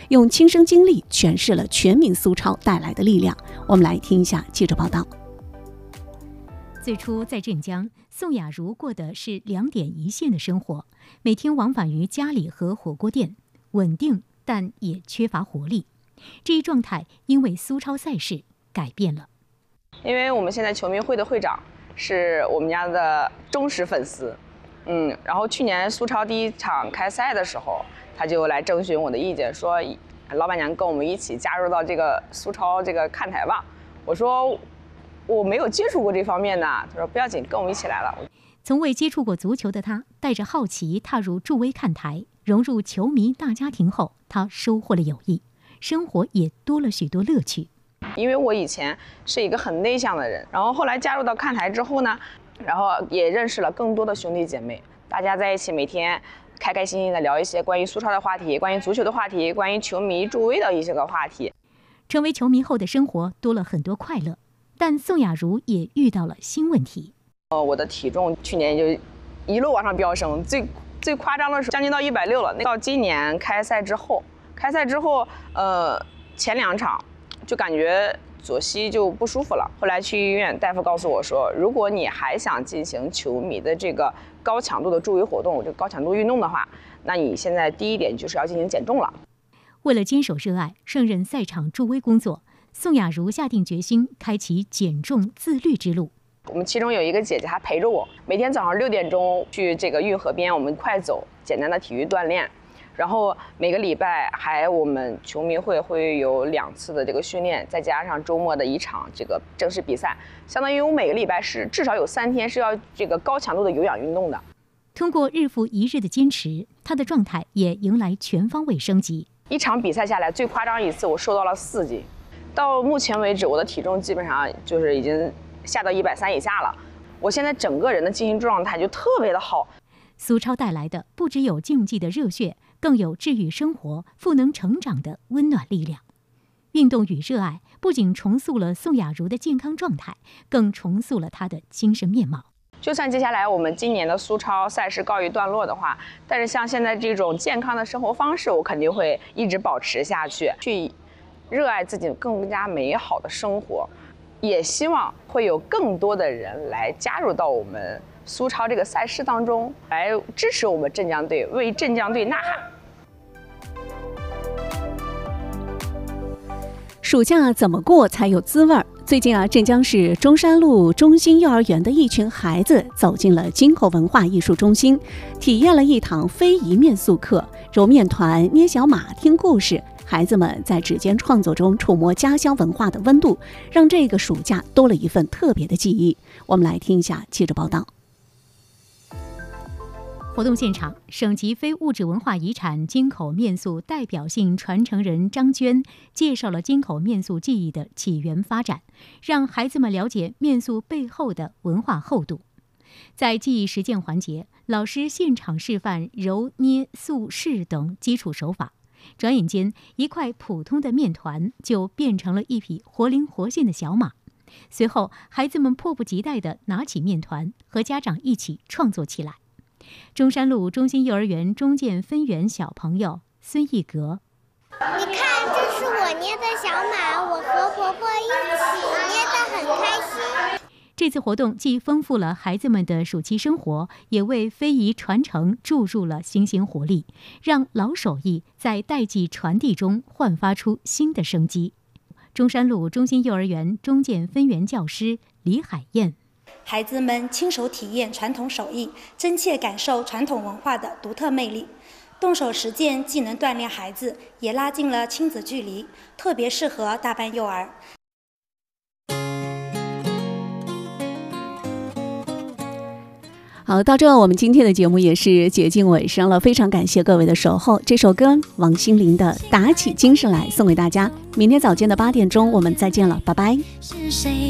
用亲身经历诠释了全民苏超带来的力量。我们来听一下记者报道。 最初在镇江，宋雅茹过的是2点1线的生活，每天往返于家里和火锅店，稳定但也缺乏活力。这一状态因为苏超赛事改变了。 因为我们现在球迷会的会长是我们家的忠实粉丝，然后去年苏超第1场开赛的时候，他就来征询我的意见，说老板娘跟我们一起加入到这个苏超这个看台吧。我说我没有接触过这方面的，他说不要紧，跟我们一起来了。 从未接触过足球的他，带着好奇踏入助威看台，融入球迷大家庭后，他收获了友谊，生活也多了许多乐趣。 因为我以前是一个很内向的人，然后后来加入到看台之后呢，然后也认识了更多的兄弟姐妹，大家在一起每天开开心心的聊一些关于苏超的话题，关于足球的话题，关于球迷助威的一些个话题。 成为球迷后的生活多了很多快乐，但宋雅茹也遇到了新问题。 我的体重去年就一路往上飙升，最夸张的时候将近到160了。到今年开赛之后，前2场就感觉左膝就不舒服了。后来去医院，大夫告诉我说，如果你还想进行球迷的这个高强度的助威活动，这个高强度运动的话，那你现在第一点就是要进行减重了。 为了坚守热爱，胜任赛场助威工作，宋雅茹下定决心开启减重自律之路。 我们其中有一个姐姐还陪着我，每天早上6点钟去这个运河边，我们快走，简单的体育锻炼。然后每个礼拜我们球迷会有2次的这个训练，再加上周末的1场这个正式比赛，相当于我每个礼拜是至少有3天是要这个高强度的有氧运动的。 通过日复一日的坚持，她的状态也迎来全方位升级。 1场比赛下来，最夸张一次我瘦到了4斤，到目前为止我的体重基本上就是已经下到130以下了。我现在整个人的精神状态就特别的好。 苏超带来的不只有竞技的热血，更有治愈生活、赋能成长的温暖力量。运动与热爱不仅重塑了宋雅茹的健康状态，更重塑了她的精神面貌。 就算接下来我们今年的苏超赛事告一段落的话，但是像现在这种健康的生活方式，我肯定会一直保持下去，去热爱自己更加美好的生活。也希望会有更多的人来加入到我们苏超这个赛事当中，来支持我们镇江队，为镇江队呐喊。 暑假怎么过才有滋味儿？最近镇江市中山路中心幼儿园的一群孩子走进了金口文化艺术中心，体验了一堂非遗面塑课，揉面团、捏小马、听故事。孩子们在指尖创作中触摸家乡文化的温度，让这个暑假多了一份特别的记忆。我们来听一下记者报道。 活动现场，省级非物质文化遗产金口面塑代表性传承人张娟介绍了金口面塑技艺的起源发展，让孩子们了解面塑背后的文化厚度。在技艺实践环节，老师现场示范揉、捏、塑、饰等基础手法，转眼间，一块普通的面团就变成了一匹活灵活现的小马。随后，孩子们迫不及待地拿起面团，和家长一起创作起来。中山路中心幼儿园中建分园小朋友孙艺格， 你看，这是我捏的小马，我和婆婆一起捏得很开心。 这次活动既丰富了孩子们的暑期生活，也为非遗传承注入了新鲜活力，让老手艺在代际传递中焕发出新的生机。中山路中心幼儿园中建分园教师李海燕， 孩子们亲手体验传统手艺，真切感受传统文化的独特魅力。动手实践既能锻炼孩子，也拉近了亲子距离，特别适合大班幼儿。 好，到这我们今天的节目也是接近尾声了，非常感谢各位的守候。这首歌王心凌的《打起精神来》送给大家，明天早间的8点钟我们再见了，拜拜。